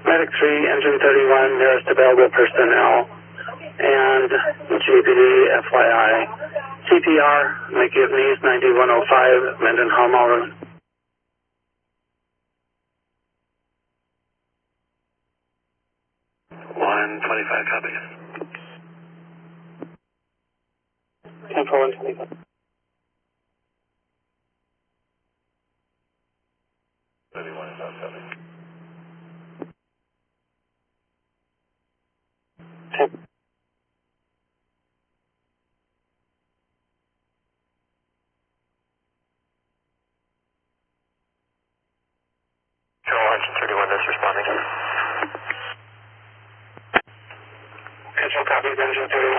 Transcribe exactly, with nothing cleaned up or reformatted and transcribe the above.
Medic three, Engine thirty-one, nearest available personnel, and G P D, F Y I. C P R, McGivney's ninety-one oh five, Mendenhall Road. one twenty-five copies. ten for one twenty-five. thirty-one is not coming. ten. Control Engine thirty-one is responding. Control copies, Engine thirty-one.